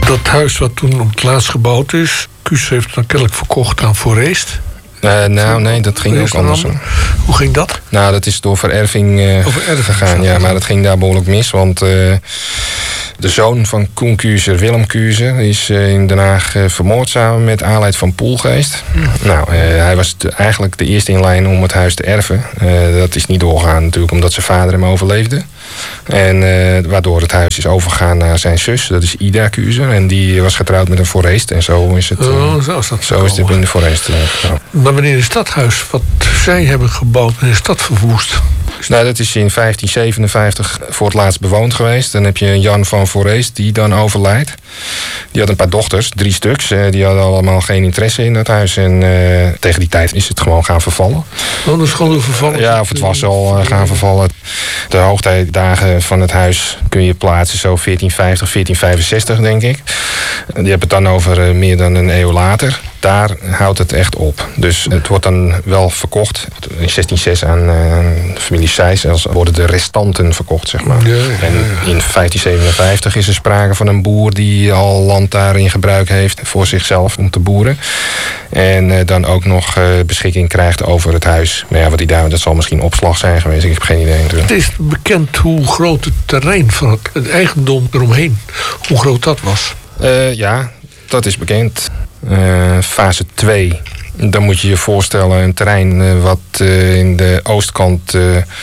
Dat huis wat toen op het laatst gebouwd is, Kuus heeft het dan kennelijk verkocht aan Foreest. Nee, dat ging ook anders. Hoe ging dat? Nou, dat is door vererving gegaan. Ja, maar dat ging daar behoorlijk mis. Want de zoon van Koen Kuuser, Willem Kuuser, is in Den Haag vermoord samen met Aleid van Poelgeest. Nou, hij was eigenlijk de eerste in lijn om het huis te erven. Dat is niet doorgegaan natuurlijk, omdat zijn vader hem overleefde. En waardoor het huis is overgegaan naar zijn zus, dat is Ida Kuuser. En die was getrouwd met een Foreest. En zo is het, zo is het in de Foreest. Maar wanneer is dat huis wat zij hebben gebouwd, wanneer is dat verwoest? Nou, dat is in 1557 voor het laatst bewoond geweest. Dan heb je Jan van Foreest die dan overlijdt. Die had een paar dochters, 3 stuks. Die hadden allemaal geen interesse in dat huis. En tegen die tijd is het gewoon gaan vervallen. Oh, dat is gewoon vervallen? Ja, of het was al gaan vervallen. De hoogtijdagen van het huis kun je plaatsen zo 1450, 1465 denk ik. Je hebt het dan over meer dan een eeuw later. Daar houdt het echt op. Dus het wordt dan wel verkocht. In 1606 aan de familie Sijs. Als worden de restanten verkocht, zeg maar. Ja. En in 1557 is er sprake van een boer die al land daar in gebruik heeft voor zichzelf om te boeren. En dan ook nog beschikking krijgt over het huis. Maar ja, wat die daar, dat zal misschien opslag zijn geweest. Ik heb geen idee natuurlijk. Het is bekend hoe groot het terrein van het eigendom eromheen, hoe groot dat was. Ja, dat is bekend. Fase 2. Dan moet je je voorstellen een terrein wat in de oostkant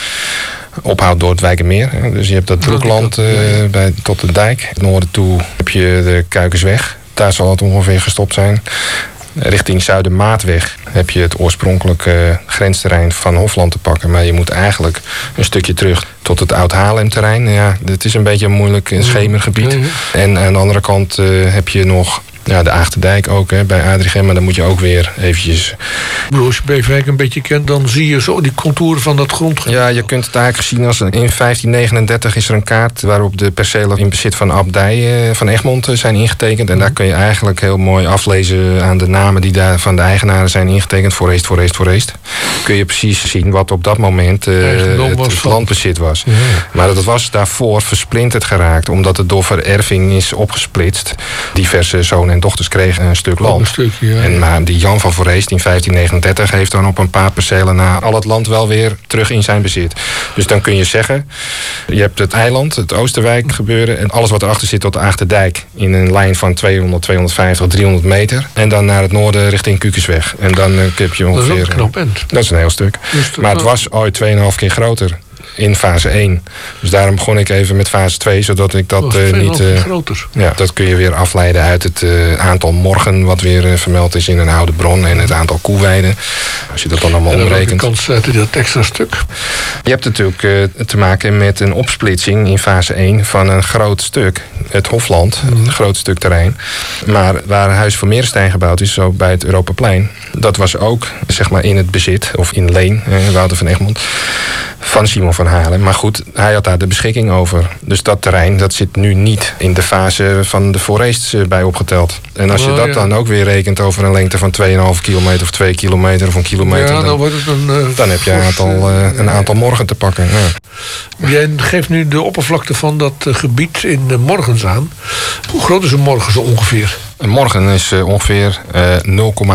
ophoudt door het Wijkermeer. Dus je hebt dat broekland tot de dijk. Noorden toe heb je de Kuikensweg. Daar zal het ongeveer gestopt zijn. Richting Zuidermaatweg heb je het oorspronkelijke grensterrein van Hofland te pakken. Maar je moet eigenlijk een stukje terug tot het Oud-Haarlem-terrein. Ja, het is een beetje een moeilijk schemergebied. En aan de andere kant heb je nog de Aagterdijk ook bij Adrichem. Maar dan moet je ook weer eventjes... Als je Beverwijk een beetje kent, dan zie je zo die contouren van dat grondgebied. Ja, je kunt het eigenlijk zien als... In 1539 is er een kaart waarop de percelen in bezit van Abdij van Egmond zijn ingetekend. En daar kun je eigenlijk heel mooi aflezen aan de namen die daar van de eigenaren zijn ingetekend. Foreest. Kun je precies zien wat op dat moment het landbezit was. Ja. Maar dat was daarvoor versplinterd geraakt, omdat het door vererving is opgesplitst. Diverse zonen en dochters kregen een stuk land. Maar die Jan van Foreest in 1539 heeft dan op een paar percelen na al het land wel weer terug in zijn bezit. Dus dan kun je zeggen, je hebt het eiland, het Oosterwijk gebeuren en alles wat erachter zit tot de Aagterdijk in een lijn van 200, 250, 300 meter. En dan naar het noorden richting Kukersweg. En dan heb je ongeveer... Dat is ook een knap end. Dat is een heel stuk. Maar het was ooit 2,5 keer groter in fase 1. Dus daarom begon ik even met fase 2, zodat ik dat niet... groter. Ja, dat kun je weer afleiden uit het aantal morgen wat weer vermeld is in een oude bron en het aantal koeweiden. Als je dat dan allemaal omrekent. En kans uit dat extra stuk? Je hebt natuurlijk te maken met een opsplitsing in fase 1 van een groot stuk. Het Hofland, een groot stuk terrein. Maar waar Huis van Meerestein gebouwd is, zo bij het Europaplein, dat was ook zeg maar in het bezit, of in leen, Wouter van Egmond, van Simon van Halen. Maar goed, hij had daar de beschikking over. Dus dat terrein, dat zit nu niet in de fase van de Forests bij opgeteld. En als je dat dan ook weer rekent over een lengte van 2,5 kilometer of 2 kilometer of een kilometer, ja, dan wordt het dan heb je een aantal morgen te pakken. Ja. Jij geeft nu de oppervlakte van dat gebied in de morgens aan. Hoe groot is een morgen zo ongeveer? Een morgen is ongeveer 0,9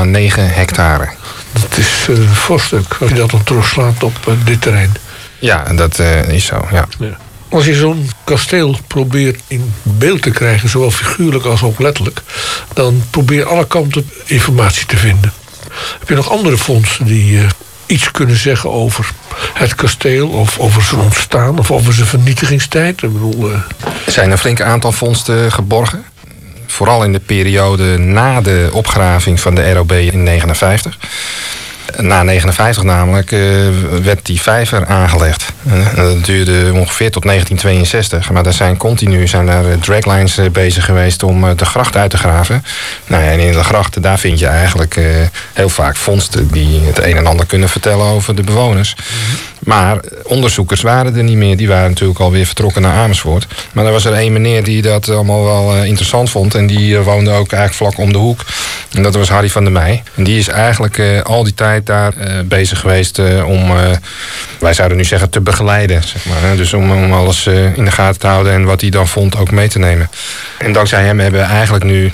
hectare. Dat is een voorstuk als je dat dan terugslaat op dit terrein. Ja, dat is zo, ja. Als je zo'n kasteel probeert in beeld te krijgen, zowel figuurlijk als ook letterlijk, dan probeer je alle kanten informatie te vinden. Heb je nog andere fondsen die iets kunnen zeggen over het kasteel, of over zijn ontstaan, of over zijn vernietigingstijd? Ik bedoel, Er zijn een flink aantal vondsten geborgen. Vooral in de periode na de opgraving van de ROB in 1959. Na 1959 namelijk werd die vijver aangelegd. Dat duurde ongeveer tot 1962. Maar daar zijn daar draglines bezig geweest om de gracht uit te graven. Nou ja, en in de grachten, daar vind je eigenlijk heel vaak vondsten die het een en ander kunnen vertellen over de bewoners. Maar onderzoekers waren er niet meer. Die waren natuurlijk alweer vertrokken naar Amersfoort. Maar er was er één meneer die dat allemaal wel interessant vond. En die woonde ook eigenlijk vlak om de hoek. En dat was Harry van der Meij. En die is eigenlijk al die tijd daar bezig geweest om, wij zouden nu zeggen, te begeleiden. Zeg maar. Dus om alles in de gaten te houden en wat hij dan vond ook mee te nemen. En dankzij hem hebben we eigenlijk nu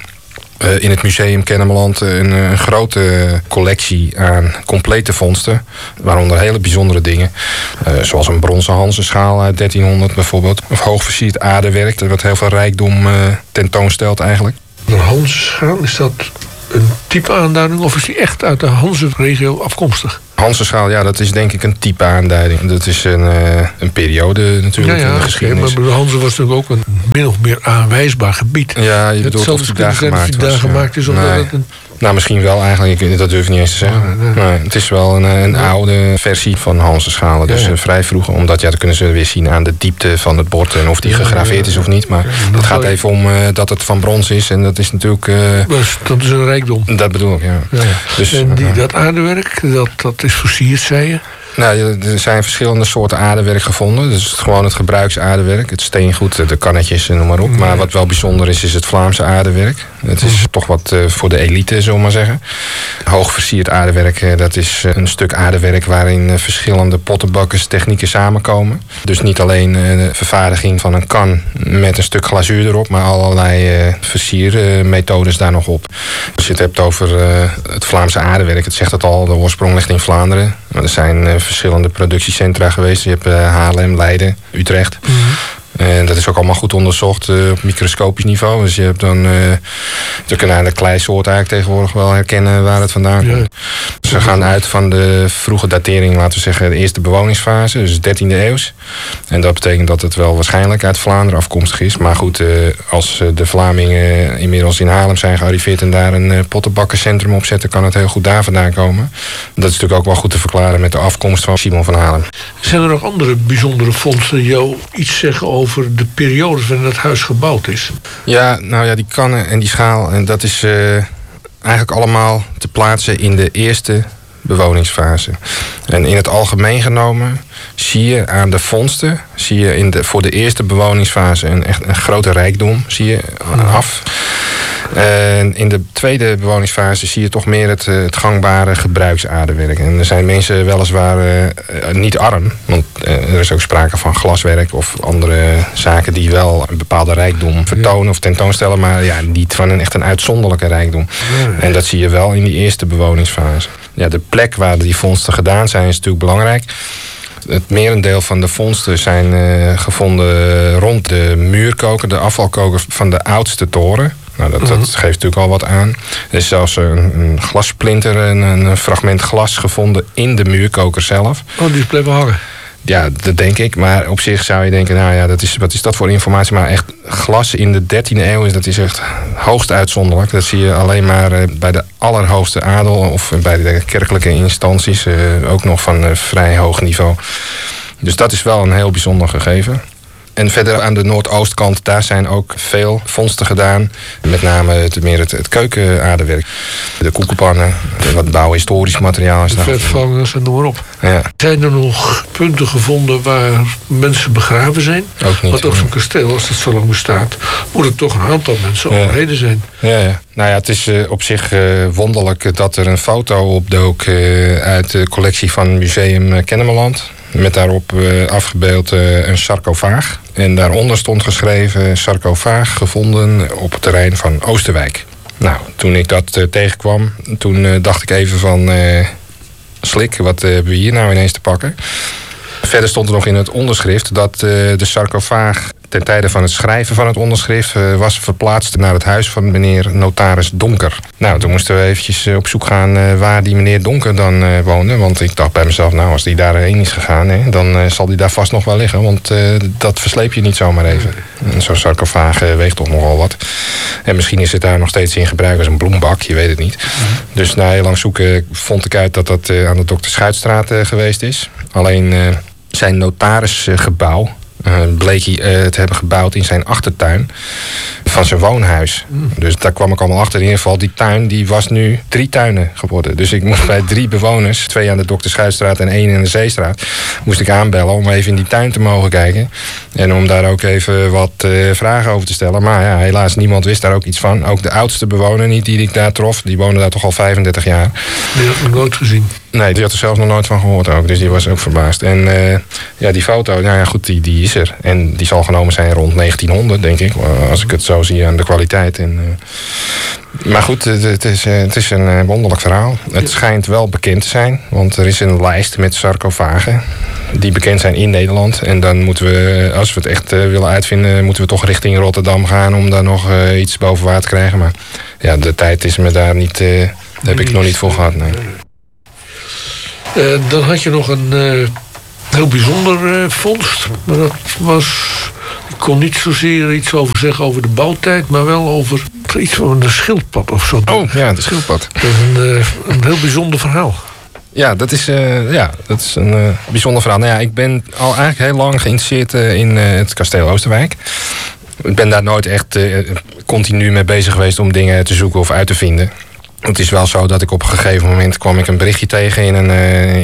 in het Museum Kennemerland een grote collectie aan complete vondsten. Waaronder hele bijzondere dingen. Zoals een bronzen Hanzenschaal uit 1300 bijvoorbeeld. Of hoogversierd aardewerk, wat heel veel rijkdom tentoonstelt eigenlijk. Een Hanzenschaal, is dat een type aanduiding of is die echt uit de Hanze-regio afkomstig? Hanzenschaal, ja, dat is denk ik een type aanduiding. Dat is een periode natuurlijk in de geschiedenis. Maar de Hanze was natuurlijk ook een min of meer aanwijsbaar gebied. Ja, je bedoelt of die daar gemaakt is. Of nee. dat een... Nou, misschien wel eigenlijk. Dat durf ik niet eens te zeggen. Nee, het is wel een oude versie van Hanzenschalen. Dus vrij vroeg. Omdat dat kunnen ze weer zien aan de diepte van het bord. En of die gegraveerd is of niet. Maar het gaat even om dat het van brons is. En dat is natuurlijk... dat is een rijkdom. Dat bedoel ik, ja. Dus, en dat aardewerk, dat is versierd, zei je? Nou, er zijn verschillende soorten aardewerk gevonden. Dus gewoon het gebruiksaardewerk, het steengoed, de kannetjes en noem maar op. Maar wat wel bijzonder is het Vlaamse aardewerk. Het is toch wat voor de elite, zullen we maar zeggen. Hoogversierd aardewerk, dat is een stuk aardewerk waarin verschillende pottenbakkerstechnieken samenkomen. Dus niet alleen de vervaardiging van een kan met een stuk glazuur erop, maar allerlei versiermethodes daar nog op. Als je het hebt over het Vlaamse aardewerk, het zegt het al, de oorsprong ligt in Vlaanderen. Er zijn verschillende productiecentra geweest. Je hebt Haarlem, Leiden, Utrecht. En dat is ook allemaal goed onderzocht op microscopisch niveau. Dus je hebt dan kunnen aan de kleisoort eigenlijk tegenwoordig wel herkennen waar het vandaan komt. Dus we gaan uit van de vroege datering, laten we zeggen de eerste bewoningsfase, dus 13e eeuws. En dat betekent dat het wel waarschijnlijk uit Vlaanderen afkomstig is. Maar goed, als de Vlamingen inmiddels in Haarlem zijn gearriveerd en daar een pottenbakkerscentrum opzetten, kan het heel goed daar vandaan komen. Dat is natuurlijk ook wel goed te verklaren met de afkomst van Simon van Haarlem. Zijn er nog andere bijzondere vondsten die jou iets zeggen over de periodes waarin het huis gebouwd is? Ja, nou ja, die kannen en die schaal, en dat is eigenlijk allemaal te plaatsen in de eerste bewoningsfase. En in het algemeen genomen zie je aan de vondsten, zie je voor de eerste bewoningsfase een grote rijkdom zie je af. En in de tweede bewoningsfase zie je toch meer het gangbare gebruiksaardewerk. En er zijn mensen weliswaar niet arm, want er is ook sprake van glaswerk of andere zaken die wel een bepaalde rijkdom vertonen of tentoonstellen, maar ja, niet van echt een uitzonderlijke rijkdom. En dat zie je wel in die eerste bewoningsfase. Ja, de plek waar die vondsten gedaan zijn is natuurlijk belangrijk. Het merendeel van de vondsten zijn gevonden rond de muurkoker, de afvalkoker van de oudste toren. Nou, dat geeft natuurlijk al wat aan. Er is zelfs een glassplinter, een fragment glas gevonden in de muurkoker zelf. Oh, die is blijven hangen. Ja, dat denk ik. Maar op zich zou je denken, nou ja, wat is dat voor informatie? Maar echt glas in de 13e eeuw, dat is echt hoogst uitzonderlijk. Dat zie je alleen maar bij de allerhoogste adel of bij de kerkelijke instanties. Ook nog van vrij hoog niveau. Dus dat is wel een heel bijzonder gegeven. En verder aan de noordoostkant, daar zijn ook veel vondsten gedaan. Met name het keukenaardewerk. De koekenpannen, wat bouwhistorisch materiaal is. De vetvangers en noem maar op. Ja. Zijn er nog punten gevonden waar mensen begraven zijn? Ook niet. Want ook zo'n kasteel, als dat zo lang bestaat, moet er toch een aantal mensen overleden zijn. Ja. Nou ja, het is op zich wonderlijk dat er een foto opdook uit de collectie van Museum Kennemerland. Met daarop afgebeeld een sarcofaag. En daaronder stond geschreven sarcofaag gevonden op het terrein van Oosterwijk. Nou, toen ik dat tegenkwam, toen dacht ik even van slik, wat hebben we hier nou ineens te pakken? Verder stond er nog in het onderschrift dat de sarcofaag ten tijde van het schrijven van het onderschrift was verplaatst naar het huis van meneer notaris Donker. Nou, toen moesten we eventjes op zoek gaan waar die meneer Donker dan woonde. Want ik dacht bij mezelf, nou, als die daarheen is gegaan, dan zal die daar vast nog wel liggen. Want dat versleep je niet zomaar even. En zo'n sarcofaag weegt toch nogal wat. En misschien is het daar nog steeds in gebruik als een bloembak, je weet het niet. Dus na heel lang zoeken vond ik uit dat dat aan de Dr. Schuitstraat geweest is. Alleen zijn notarisgebouw bleek hij te hebben gebouwd in zijn achtertuin van zijn woonhuis. Dus daar kwam ik allemaal achter. In ieder geval, die tuin die was nu 3 tuinen geworden. Dus ik moest bij 3 bewoners, 2 aan de Dr. Schuitstraat en 1 in de Zeestraat, moest ik aanbellen om even in die tuin te mogen kijken. En om daar ook even wat vragen over te stellen. Maar ja, helaas, niemand wist daar ook iets van. Ook de oudste bewoner niet die ik daar trof, die woonde daar toch al 35 jaar. Die had ik nooit gezien. Nee, die had er zelfs nog nooit van gehoord ook. Dus die was ook verbaasd. En die foto, nou ja, goed, die is er. En die zal genomen zijn rond 1900, denk ik. Als ik het zo zie aan de kwaliteit. Maar goed, het is een wonderlijk verhaal. Het schijnt wel bekend te zijn. Want er is een lijst met sarcofagen die bekend zijn in Nederland. En dan moeten we, als we het echt willen uitvinden, moeten we toch richting Rotterdam gaan om daar nog iets boven water te krijgen. Maar ja, de tijd is me daar niet, daar heb ik nog niet voor gehad. Nee. Dan had je nog een heel bijzonder vondst. Maar dat was, ik kon niet zozeer iets over zeggen over de bouwtijd, maar wel over iets van een schildpad of zo. Oh ja, de schildpad. Dat is een heel bijzonder verhaal. Ja, dat is een bijzonder verhaal. Nou ja, ik ben al eigenlijk heel lang geïnteresseerd in het kasteel Oosterwijk. Ik ben daar nooit echt continu mee bezig geweest om dingen te zoeken of uit te vinden. Het is wel zo dat ik op een gegeven moment kwam ik een berichtje tegen in een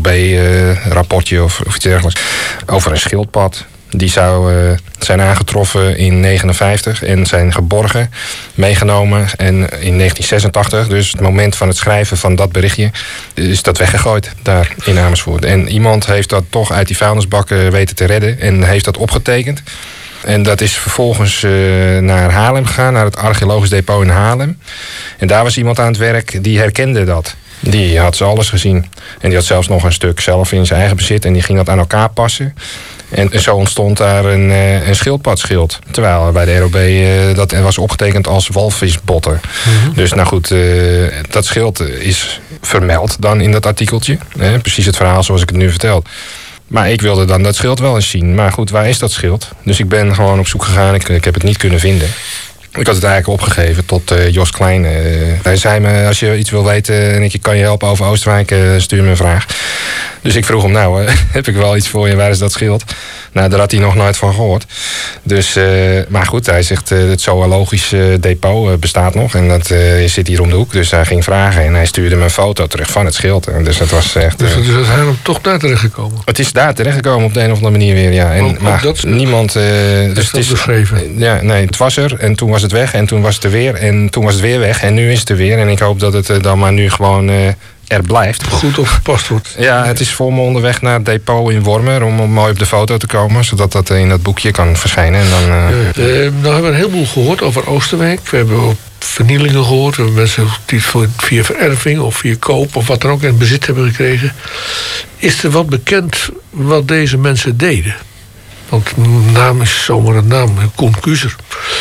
ROB-rapportje of iets dergelijks over een schildpad. Die zou zijn aangetroffen in 1959 en zijn geborgen, meegenomen. En in 1986, dus het moment van het schrijven van dat berichtje, is dat weggegooid daar in Amersfoort. En iemand heeft dat toch uit die vuilnisbakken weten te redden en heeft dat opgetekend. En dat is vervolgens naar Haarlem gegaan, naar het archeologisch depot in Haarlem. En daar was iemand aan het werk die herkende dat. Die had ze alles gezien. En die had zelfs nog een stuk zelf in zijn eigen bezit. En die ging dat aan elkaar passen. En zo ontstond daar een schildpadschild. Terwijl bij de ROB dat was opgetekend als walvisbotten. Mm-hmm. Dus nou goed, dat schild is vermeld dan in dat artikeltje. Precies het verhaal zoals ik het nu vertel. Maar ik wilde dan dat schild wel eens zien. Maar goed, waar is dat schild? Dus ik ben gewoon op zoek gegaan. Ik heb het niet kunnen vinden. Ik had het eigenlijk opgegeven tot Jos Klein. Hij zei me, als je iets wil weten en ik kan je helpen over Oosterwijk, stuur me een vraag. Dus ik vroeg hem, nou, heb ik wel iets voor je, waar is dat schild? Nou, daar had hij nog nooit van gehoord. Dus, maar goed, hij zegt, het zoologisch depot bestaat nog. En dat zit hier om de hoek. Dus hij ging vragen en hij stuurde me een foto terug van het schild. En dus dat was echt... Dus het is uiteindelijk toch daar terechtgekomen? Het is daar terechtgekomen op de een of andere manier weer, ja. En, maar dat niemand... dus het is beschreven? Ja, nee, het was er en toen was het weg en toen was het er weer. En toen was het weer weg en nu is het er weer. En ik hoop dat het dan maar nu gewoon... er blijft. Goed opgepast wordt. Ja, het is voor me onderweg naar het depot in Wormer om mooi op de foto te komen, zodat dat in dat boekje kan verschijnen. En dan, nou hebben we een heleboel gehoord over Oosterwijk. We hebben ook vernielingen gehoord. We hebben mensen die het via vererving of via koop of wat dan ook in bezit hebben gekregen. Is er wat bekend wat deze mensen deden? Want de naam is zomaar een naam. Koen Kuzer.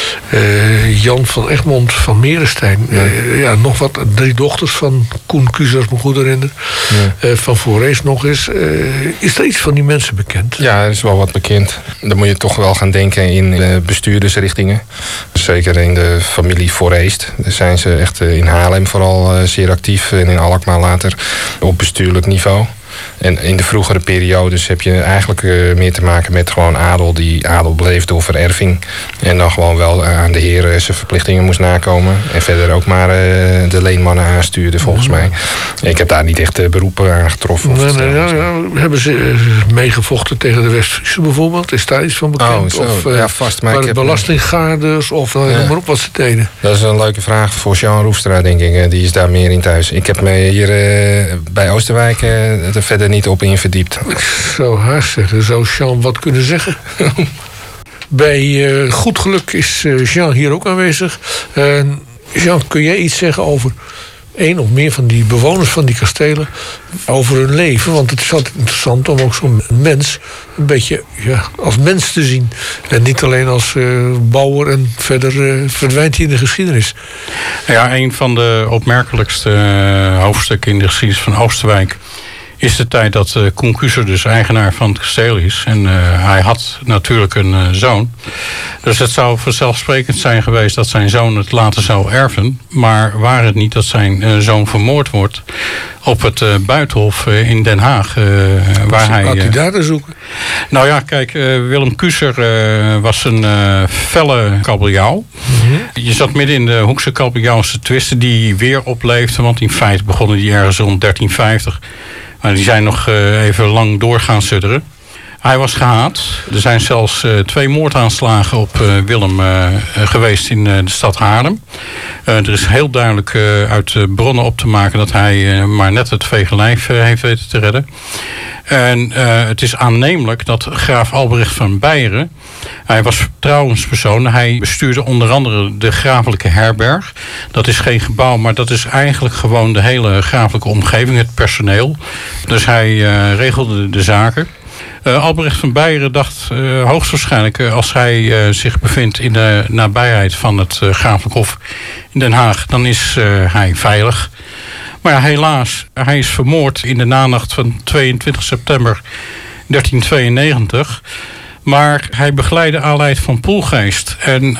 Jan van Egmond van Merenstein. Nog wat. 3 dochters van Koen Kuzer, als ik me goed herinner. Ja. Van Voorrees nog eens. Is er iets van die mensen bekend? Ja, er is wel wat bekend. Dan moet je toch wel gaan denken in bestuurdersrichtingen. Zeker in de familie Voorreest. Daar zijn ze echt in Haarlem vooral zeer actief. En in Alkmaar later op bestuurlijk niveau. En in de vroegere periodes heb je eigenlijk meer te maken met gewoon adel die adel bleef door vererving. En dan gewoon wel aan de heer zijn verplichtingen moest nakomen. En verder ook maar de leenmannen aanstuurde volgens mij. Ik heb daar niet echt beroepen aan getroffen. Hebben ze meegevochten tegen de West-Friese bijvoorbeeld? Is daar iets van bekend? Ja, vast. Maar het belastinggaarders of noem maar op wat ze deden? Dat is een leuke vraag voor Jean Roefstra, denk ik. Die is daar meer in thuis. Ik heb me hier bij Oosterwijk er verder niet op in verdiept. Ik zou haast zeggen, zou Jean wat kunnen zeggen? Bij Goed Geluk is Jean hier ook aanwezig. Jean, kun jij iets zeggen over één of meer van die bewoners van die kastelen, over hun leven? Want het is altijd interessant om ook zo'n mens een beetje als mens te zien. En niet alleen als bouwer en verder verdwijnt hij in de geschiedenis. Ja, een van de opmerkelijkste hoofdstukken in de geschiedenis van Oosterwijk is de tijd dat Koen Kuser dus eigenaar van het kasteel is. En hij had natuurlijk een zoon. Dus het zou vanzelfsprekend zijn geweest dat zijn zoon het later zou erven. Maar waar het niet dat zijn zoon vermoord wordt op het Buitenhof in Den Haag. Waar had hij daar te zoeken? Nou ja, kijk, Willem Kuser was een felle kabeljauw. Mm-hmm. Je zat midden in de Hoekse kabeljauwse twisten die weer opleefden. Want in feite begonnen die ergens rond 1350. Maar die zijn nog even lang doorgaan sudderen. Hij was gehaat. Er zijn zelfs 2 moordaanslagen op Willem geweest in de stad Haarlem. Er is heel duidelijk uit bronnen op te maken dat hij maar net het vege lijf heeft weten te redden. En het is aannemelijk dat graaf Albrecht van Beieren, hij was vertrouwenspersoon. Hij bestuurde onder andere de grafelijke herberg. Dat is geen gebouw, maar dat is eigenlijk gewoon de hele grafelijke omgeving, het personeel. Dus hij regelde de zaken. Albrecht van Beieren dacht hoogstwaarschijnlijk, als hij zich bevindt in de nabijheid van het grafelijk hof in Den Haag, dan is hij veilig. Maar ja, helaas, hij is vermoord in de nanacht van 22 september 1392. Maar hij begeleidde Aleid van Poelgeest. En